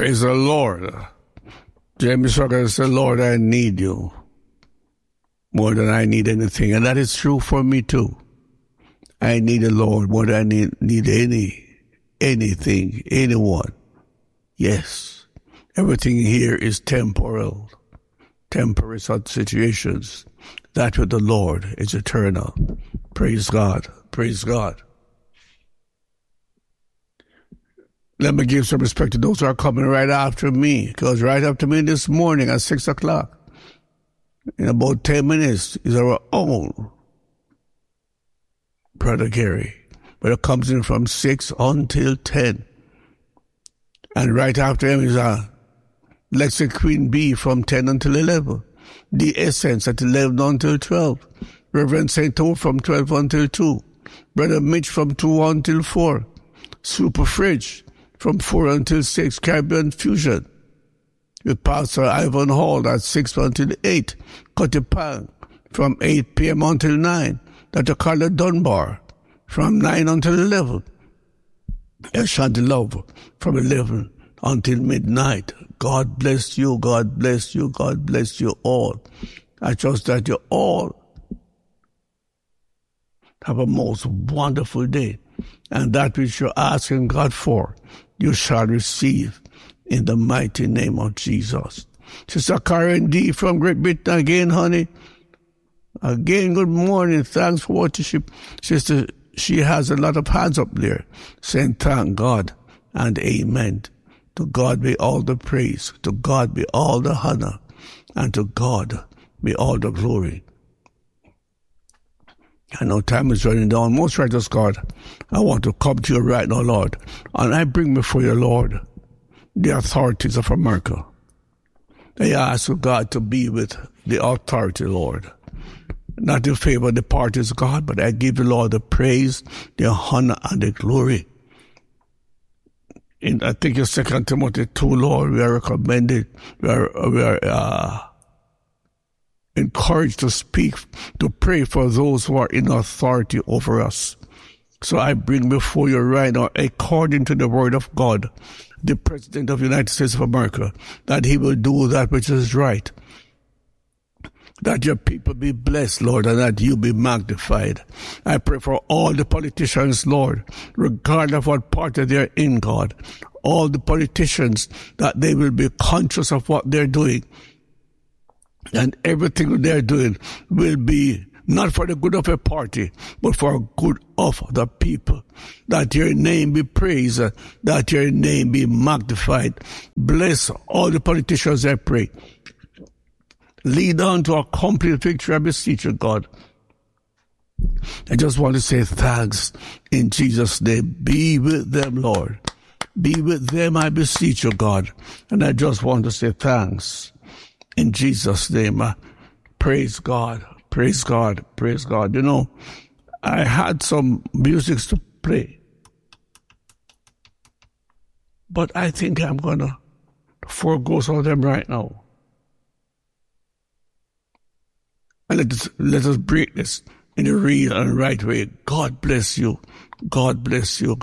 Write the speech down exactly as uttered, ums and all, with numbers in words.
Praise the Lord. James Rucker said, Lord, I need you more than I need anything. And that is true for me too. I need the Lord more than I need, need any, anything, anyone. Yes. Everything here is temporal. Temporary situations. That with the Lord is eternal. Praise God. Praise God. Let me give some respect to those who are coming right after me, because right after me this morning at six o'clock, in about ten minutes, is our own Brother Gary. But it comes in from six until ten. And right after him is uh, Lexi Queen B from ten until eleven. The Essence at eleven until twelve. Reverend Saint O from twelve until two. Brother Mitch from two until four. Super Fridge from four until six. Caribbean Fusion with Pastor Ivan Hall at six until eight. Cotipang from eight p.m. until nine. Doctor Carla Dunbar from nine until eleven. Ashanti Love from eleven until midnight. God bless you, God bless you, God bless you all. I trust that you all have a most wonderful day. And that which you're asking God for, you shall receive in the mighty name of Jesus. Sister Karen D. from Great Britain again, honey. Again, good morning. Thanks for worship. Sister, she has a lot of hands up there saying thank God and amen. To God be all the praise. To God be all the honor. And to God be all the glory. I know time is running down. Most righteous God, I want to come to you right now, Lord. And I bring before you, Lord, the authorities of America. I ask you, God, to be with the authority, Lord. Not in favor of the parties, God, but I give you, Lord, the praise, the honor, and the glory. In, I think in Second Timothy two, Lord, we are recommended, we are, we are uh, encouraged to speak, to pray for those who are in authority over us. So I bring before you right now, according to the word of God, the President of the United States of America, that he will do that which is right. That your people be blessed, Lord, and that you be magnified. I pray for all the politicians, Lord, regardless of what party they're in, God. All the politicians, that they will be conscious of what they're doing. And everything they're doing will be not for the good of a party, but for the good of the people. That your name be praised, that your name be magnified. Bless all the politicians, I pray. Lead on to a complete victory, I beseech you, God. I just want to say thanks in Jesus' name. Be with them, Lord. Be with them, I beseech you, God. And I just want to say thanks in Jesus' name. Uh, praise God. Praise God. Praise God. You know, I had some music to play, but I think I'm going to forego some of them right now. And let us, let us break this in a real and right way. God bless you. God bless you.